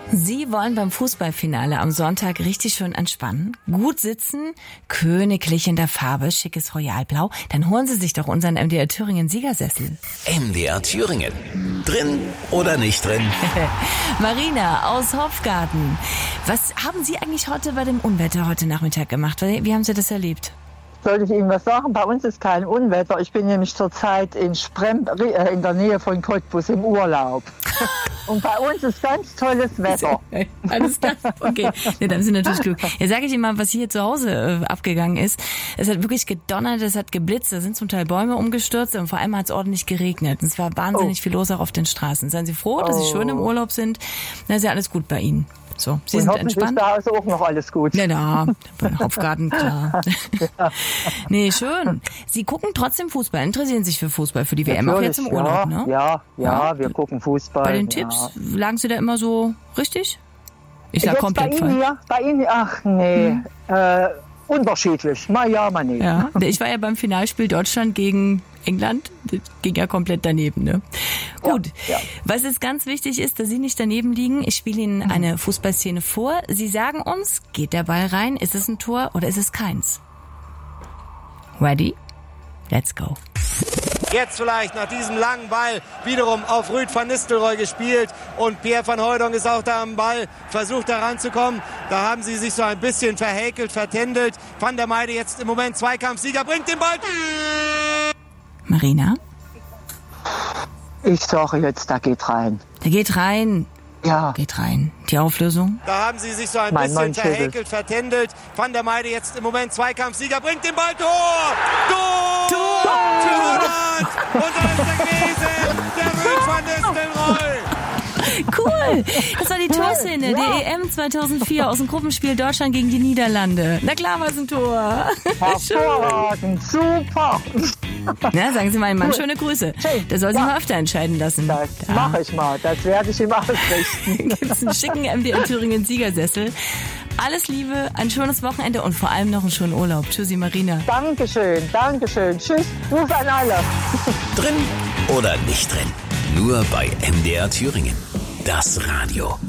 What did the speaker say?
Sie wollen beim Fußballfinale am Sonntag richtig schön entspannen, gut sitzen, königlich in der Farbe, schickes Royalblau. Dann holen Sie sich doch unseren MDR Thüringen Siegersessel. MDR Thüringen. Drin oder nicht drin? Marina aus Hopfgarten. Was haben Sie eigentlich heute bei dem Unwetter heute Nachmittag gemacht? Wie haben Sie das erlebt? Soll ich Ihnen was sagen? Bei uns ist kein Unwetter. Ich bin nämlich zurzeit in Sprem, in der Nähe von Cottbus im Urlaub. Und bei uns ist ganz tolles Wetter. Alles klar. Okay. Nee, dann haben Sie natürlich Glück. Ja, sage ich Ihnen mal, was hier zu Hause abgegangen ist. Es hat wirklich gedonnert, es hat geblitzt, da sind zum Teil Bäume umgestürzt und vor allem hat es ordentlich geregnet. Und es war wahnsinnig viel los auch auf den Straßen. Seien Sie froh, dass Sie schön im Urlaub sind. Na, ist ja alles gut bei Ihnen. So, Sie sind entspannt. Da ist auch noch alles gut. Ja, Hopfgarten, klar. Ja. Nee, schön. Sie gucken trotzdem Fußball, interessieren sich für Fußball, für die WM, auch jetzt im Urlaub, ne? Ja, wir gucken Fußball. Bei den Tipps, lagen Sie da immer so richtig? Ich sag komplett falsch. Bei Ihnen, ach nee, unterschiedlich. Mal ja, mal nicht. Ja, ich war ja beim Finalspiel Deutschland gegen England. Das ging ja komplett daneben, ne? Gut. Ja. Was jetzt ganz wichtig ist, dass Sie nicht daneben liegen. Ich spiele Ihnen eine Fußballszene vor. Sie sagen uns, geht der Ball rein? Ist es ein Tor oder ist es keins? Ready? Let's go. Jetzt vielleicht nach diesem langen Ball wiederum auf Ruud van Nistelrooy gespielt und Pierre van Hooijdonk ist auch da am Ball, versucht da ranzukommen. Da haben sie sich so ein bisschen verhäkelt, vertändelt. Van der Meide jetzt im Moment Zweikampfsieger, bringt den Ball. Marina? Ich sage jetzt, der geht rein. Der geht rein. Ja. Geht rein. Die Auflösung? Da haben sie sich so ein bisschen verhäkelt, vertändelt. Van der Meide jetzt im Moment Zweikampfsieger, bringt den Ball, Tor! Tor! Und da ist er gewesen, der Ruud van Nistelrooy. Cool, das war die Torszene der EM 2004 aus dem Gruppenspiel Deutschland gegen die Niederlande. Na klar war es ein Tor. Hervorragend, super. Na, sagen Sie meinem Mann schöne Grüße. Der soll sich mal öfter entscheiden lassen. Das mache ich mal, das werde ich ihm ausrichten. Gibt es einen schicken MDR Thüringen Siegersessel. Alles Liebe, ein schönes Wochenende und vor allem noch einen schönen Urlaub. Tschüssi, Marina. Dankeschön. Tschüss, Gruß an alle. Drin oder nicht drin? Nur bei MDR Thüringen. Das Radio.